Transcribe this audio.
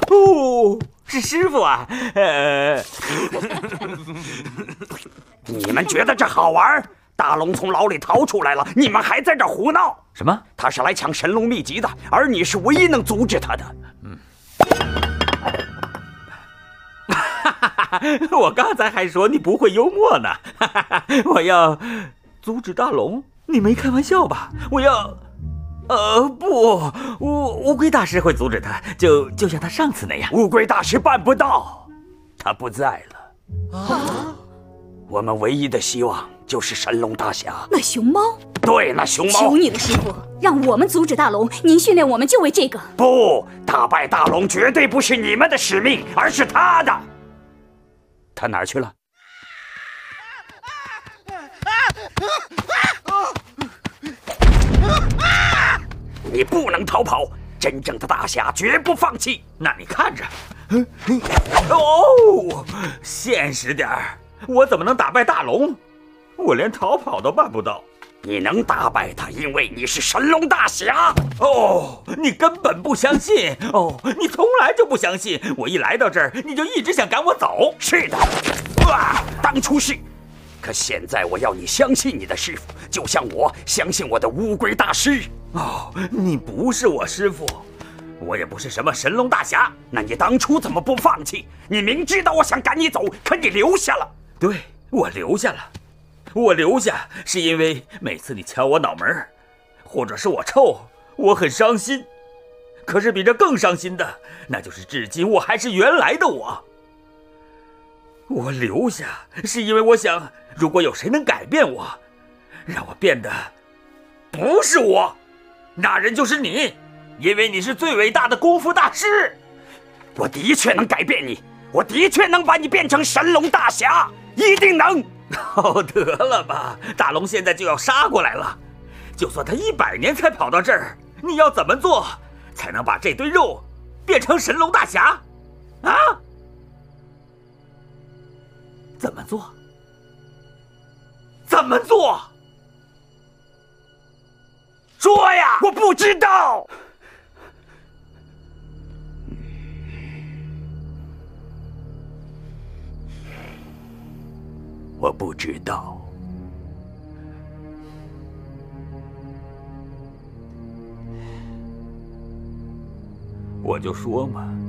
哦，是师傅啊。 你们觉得这好玩？大龙从牢里逃出来了，你们还在这胡闹？ 什么？ 他是来抢神龙秘籍的，而你是唯一能阻止他的。 我刚才还说你不会幽默呢。我要阻止大龙？你没开玩笑吧？我要……不，乌龟大师会阻止他，就像他上次那样。 乌龟大师办不到，他不在了。啊！我们唯一的希望就是神龙大侠。 那熊猫？ 对，那熊猫。 求你了，师傅，让我们阻止大龙。您训练我们就为这个。 不，打败大龙绝对不是你们的使命，而是他的。他哪儿去了？你不能逃跑，真正的大侠绝不放弃。 那你看着，哦，现实点儿，我怎么能打败大龙？我连逃跑都办不到。 你能打败他，因为你是神龙大侠。 哦，你根本不相信。哦，你从来就不相信。我一来到这儿，你就一直想赶我走。 是的，当初是。可现在我要你相信你的师傅，就像我相信我的乌龟大师。 哦，你不是我师傅，我也不是什么神龙大侠。 那你当初怎么不放弃？你明知道我想赶你走，可你留下了。 对，我留下了。我留下是因为每次你敲我脑门，或者是我臭，我很伤心。可是比这更伤心的，那就是至今我还是原来的我。我留下是因为我想，如果有谁能改变我，让我变得不是我，那人就是你，因为你是最伟大的功夫大师。 我的确能改变你，我的确能把你变成神龙大侠，一定能。 哦，得了吧，大龙现在就要杀过来了，就算他100年才跑到这儿，你要怎么做才能把这堆肉变成神龙大侠？啊？怎么做？怎么做？ 说呀！我不知道。我不知道。 我就说嘛，